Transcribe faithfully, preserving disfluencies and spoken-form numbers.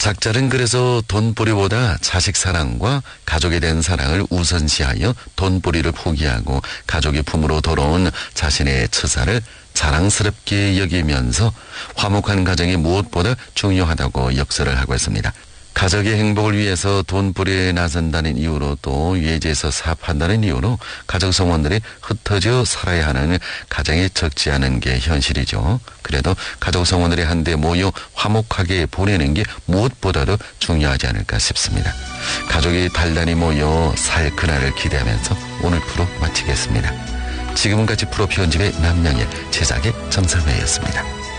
작자는 그래서 돈벌이보다 자식 사랑과 가족에 대한 사랑을 우선시하여 돈벌이를 포기하고 가족의 품으로 돌아온 자신의 처사를 자랑스럽게 여기면서 화목한 가정이 무엇보다 중요하다고 역설을 하고 있습니다. 가족의 행복을 위해서 돈벌이에 나선다는 이유로 또 외지에서 사업한다는 이유로 가족 성원들이 흩어져 살아야 하는 가정이 적지 않은 게 현실이죠. 그래도 가족 성원들이 한데 모여 화목하게 보내는 게 무엇보다도 중요하지 않을까 싶습니다. 가족이 단단히 모여 살 그날을 기대하면서 오늘 프로 마치겠습니다. 지금까지 프로 편집의 남양의 제작의 정상회였습니다.